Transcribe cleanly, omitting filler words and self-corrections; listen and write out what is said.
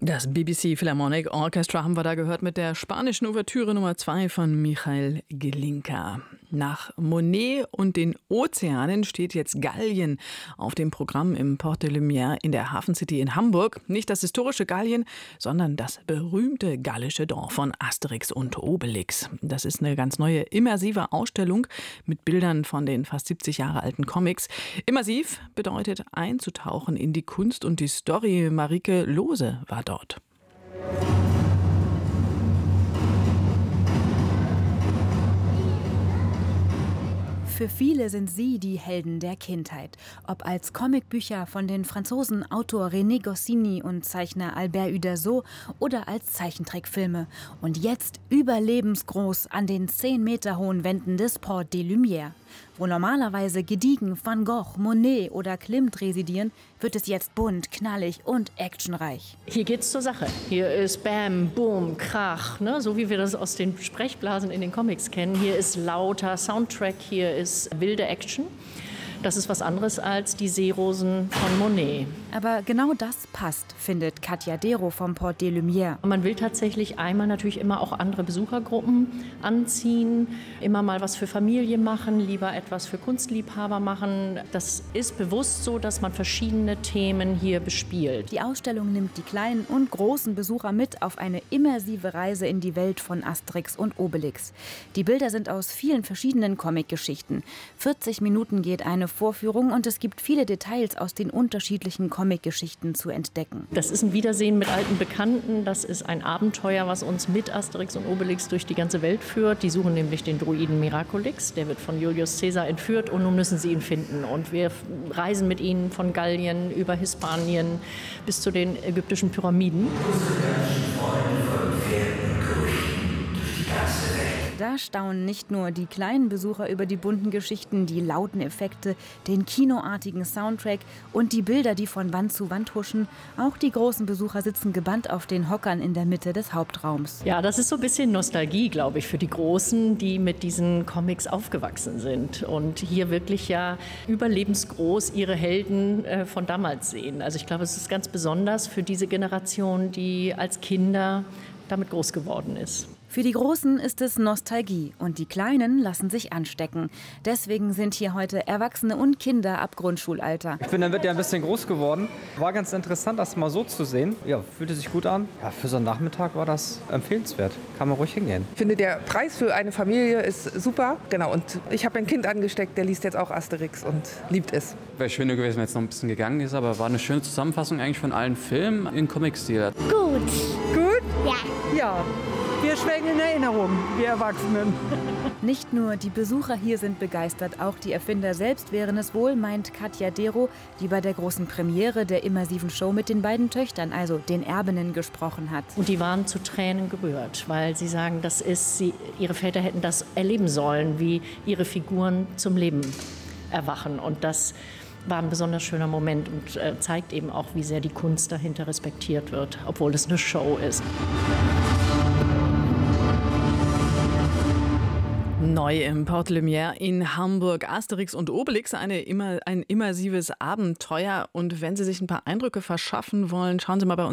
Das BBC Philharmonic Orchestra haben wir da gehört mit der spanischen Ouvertüre Nummer 2 von Michael Glinka. Nach Monet und den Ozeanen steht jetzt Gallien auf dem Programm im Port de Lumière in der Hafencity in Hamburg. Nicht das historische Gallien, sondern das berühmte gallische Dorf von Asterix und Obelix. Das ist eine ganz neue immersive Ausstellung mit Bildern von den fast 70 Jahre alten Comics. Immersiv bedeutet einzutauchen in die Kunst und die Story. Marike Lohse war dort. Für viele sind sie die Helden der Kindheit. Ob als Comicbücher von den Franzosen Autor René Goscinny und Zeichner Albert Uderzo oder als Zeichentrickfilme. Und jetzt überlebensgroß an den 10 Meter hohen Wänden des Port de Lumière. Wo normalerweise gediegen Van Gogh, Monet oder Klimt residieren, wird es jetzt bunt, knallig und actionreich. Hier geht's zur Sache. Hier ist Bam, Boom, Krach, ne? So wie wir das aus den Sprechblasen in den Comics kennen. Hier ist lauter Soundtrack, hier ist wilde Action. Das ist was anderes als die Seerosen von Monet. Aber genau das passt, findet Katja Dero vom Port de Lumière. Man will tatsächlich einmal natürlich immer auch andere Besuchergruppen anziehen, immer mal was für Familie machen, lieber etwas für Kunstliebhaber machen. Das ist bewusst so, dass man verschiedene Themen hier bespielt. Die Ausstellung nimmt die kleinen und großen Besucher mit auf eine immersive Reise in die Welt von Asterix und Obelix. Die Bilder sind aus vielen verschiedenen Comicgeschichten. 40 Minuten geht eine Vorführung und es gibt viele Details aus den unterschiedlichen Comicgeschichten zu entdecken. Das ist ein Wiedersehen mit alten Bekannten, das ist ein Abenteuer, was uns mit Asterix und Obelix durch die ganze Welt führt. Die suchen nämlich den Druiden Miraculix, der wird von Julius Caesar entführt und nun müssen sie ihn finden. Und wir reisen mit ihnen von Gallien über Hispanien bis zu den ägyptischen Pyramiden. Da staunen nicht nur die kleinen Besucher über die bunten Geschichten, die lauten Effekte, den kinoartigen Soundtrack und die Bilder, die von Wand zu Wand huschen. Auch die großen Besucher sitzen gebannt auf den Hockern in der Mitte des Hauptraums. Ja, das ist so ein bisschen Nostalgie, glaube ich, für die Großen, die mit diesen Comics aufgewachsen sind und hier wirklich ja überlebensgroß ihre Helden von damals sehen. Also ich glaube, es ist ganz besonders für diese Generation, die als Kinder damit groß geworden ist. Für die Großen ist es Nostalgie und die Kleinen lassen sich anstecken. Deswegen sind hier heute Erwachsene und Kinder ab Grundschulalter. Ich bin damit ja ein bisschen groß geworden. War ganz interessant, das mal so zu sehen. Ja, fühlte sich gut an. Ja, für so einen Nachmittag war das empfehlenswert. Kann man ruhig hingehen. Ich finde, der Preis für eine Familie ist super. Genau, und ich habe ein Kind angesteckt, der liest jetzt auch Asterix und liebt es. Wäre schöner gewesen, wenn es noch ein bisschen gegangen ist, aber war eine schöne Zusammenfassung eigentlich von allen Filmen in Comic-Stil. Gut. Gut? Ja. Ja. Wir schwelgen in Erinnerung, wir Erwachsenen. Nicht nur die Besucher hier sind begeistert, auch die Erfinder selbst wären es wohl, meint Katja Dero, die bei der großen Premiere der immersiven Show mit den beiden Töchtern, also den Erbinnen, gesprochen hat. Und die waren zu Tränen gerührt, weil sie sagen, ihre Väter hätten das erleben sollen, wie ihre Figuren zum Leben erwachen. Und das war ein besonders schöner Moment und zeigt eben auch, wie sehr die Kunst dahinter respektiert wird, obwohl es eine Show ist. Neu im Port de Lumière in Hamburg. Asterix und Obelix, ein immersives Abenteuer. Und wenn Sie sich ein paar Eindrücke verschaffen wollen, schauen Sie mal bei uns